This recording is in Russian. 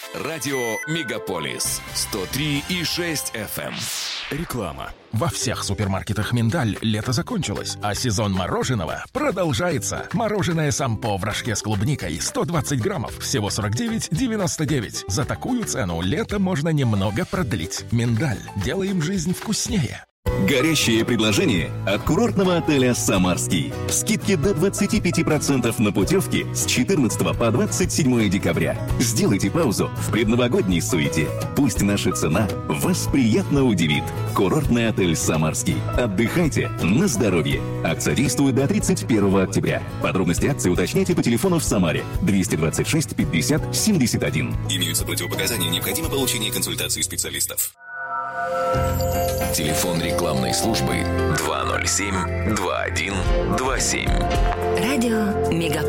Радио «Мегаполис» 103,6 FM. Реклама. Во всех супермаркетах «Миндаль» лето закончилось, а сезон мороженого продолжается. Мороженое «Сампо» в рожке с клубникой 120 граммов, всего 49,99. За такую цену лето можно немного продлить. «Миндаль». Делаем жизнь вкуснее. Горящее предложение от курортного отеля «Самарский». Скидки до 25% на путевки с 14 по 27 декабря. Сделайте паузу в предновогодней суете. Пусть наша цена вас приятно удивит. Курортный отель «Самарский». Отдыхайте на здоровье. Акция действует до 31 октября. Подробности акции уточняйте по телефону в Самаре 226 50 71. Имеются противопоказания, необходимо получение консультации специалистов. Телефон рекламной службы 207-2127. Радио «Мегаполис».